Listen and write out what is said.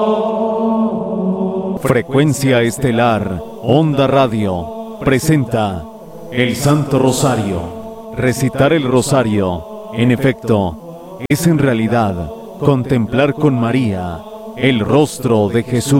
Frecuencia Estelar, Onda Radio, presenta el Santo Rosario. Recitar el Rosario, en efecto, es en realidad contemplar con María el rostro de Jesús.